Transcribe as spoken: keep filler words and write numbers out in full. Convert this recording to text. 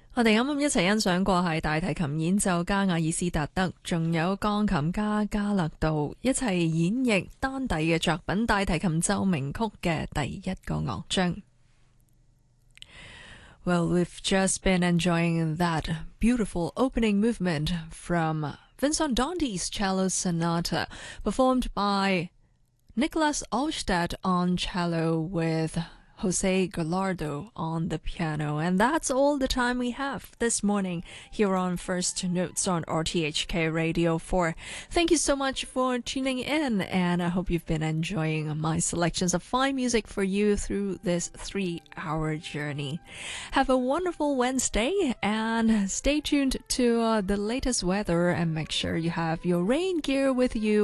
我哋啱啱一齊欣賞過係大提琴演奏家亞爾斯達德，仲有鋼琴家加勒道一齊演繹丹底嘅作品大提琴奏鳴曲嘅第一個樂章。Well, we've just been enjoying that beautiful opening movement from Vincent Dandi's Cello Sonata, performed by Nicholas Alstedt on cello with Jose Gallardo on the piano. And that's all the time we have this morning here on First Notes on R T H K Radio four. Thank you so much for tuning in, and I hope you've been enjoying my selections of fine music for you through this three-hour journey. Have a wonderful Wednesday, and stay tuned to uh, the latest weather, and make sure you have your rain gear with you